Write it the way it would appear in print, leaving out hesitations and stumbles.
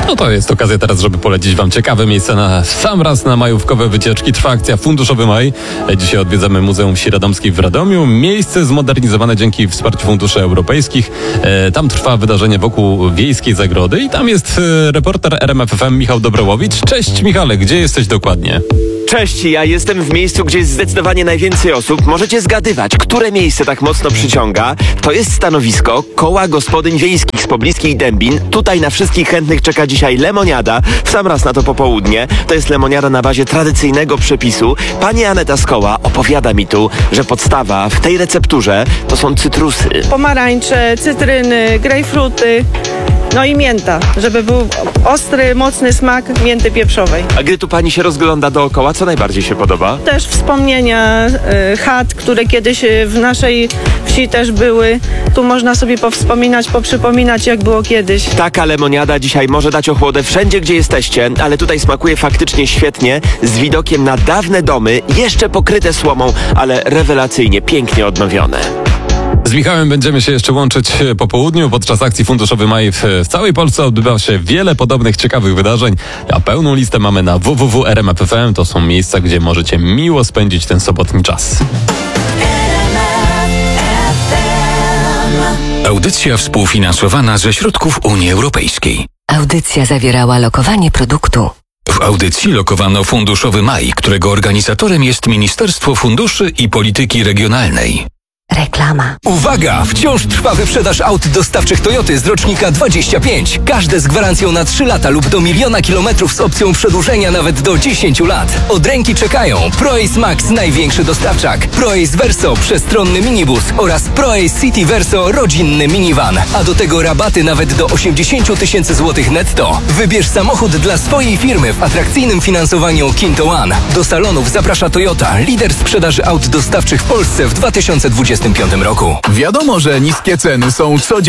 No to jest okazja teraz, żeby polecić wam ciekawe miejsce na sam raz na majówkowe wycieczki. Trwa akcja Funduszowy Maj. Dzisiaj odwiedzamy Muzeum Wsi Radomskiej w Radomiu. Miejsce zmodernizowane dzięki wsparciu funduszy europejskich. Tam trwa wydarzenie wokół wiejskiej zagrody i tam jest reporter RMF FM Michał Dobrołowicz. Cześć Michale, gdzie jesteś dokładnie? Cześć, ja jestem w miejscu, gdzie jest zdecydowanie najwięcej osób. Możecie zgadywać, które miejsce tak mocno przyciąga. To jest stanowisko Koła Gospodyń Wiejskich z pobliskiej Dębin. Tutaj na wszystkich chętnych czeka dzisiaj lemoniada. W sam raz na to popołudnie. To jest lemoniada na bazie tradycyjnego przepisu. Pani Aneta z koła opowiada mi tu, że podstawa w tej recepturze to są cytrusy. Pomarańcze, cytryny, grejpfruty, no i mięta, żeby był ostry, mocny smak mięty pieprzowej. A gdy tu pani się rozgląda dookoła, co najbardziej się podoba? Też wspomnienia chat, które kiedyś w naszej wsi też były. Tu można sobie powspominać, poprzypominać, jak było kiedyś. Taka lemoniada dzisiaj może dać ochłodę wszędzie, gdzie jesteście, ale tutaj smakuje faktycznie świetnie, z widokiem na dawne domy, jeszcze pokryte słomą, ale rewelacyjnie, pięknie odnowione. Z Michałem będziemy się jeszcze łączyć po południu. Podczas akcji Funduszowy Maj w całej Polsce odbywa się wiele podobnych ciekawych wydarzeń, a pełną listę mamy na www.rmf.fm. To są miejsca, gdzie możecie miło spędzić ten sobotni czas. Audycja współfinansowana ze środków Unii Europejskiej. Audycja zawierała lokowanie produktu. W audycji lokowano Funduszowy Maj, którego organizatorem jest Ministerstwo Funduszy i Polityki Regionalnej. Reklama. Uwaga! Wciąż trwa wyprzedaż aut dostawczych Toyoty z rocznika 25. Każde z gwarancją na 3 lata lub do 1 000 000 kilometrów z opcją przedłużenia nawet do 10 lat. Od ręki czekają ProAce Max, największy dostawczak, ProAce Verso, przestronny minibus oraz ProAce City Verso, rodzinny minivan. A do tego rabaty nawet do 80 000 złotych netto. Wybierz samochód dla swojej firmy w atrakcyjnym finansowaniu Kinto One. Do salonów zaprasza Toyota, lider sprzedaży aut dostawczych w Polsce w 2025 roku. Wiadomo, że niskie ceny są codziennie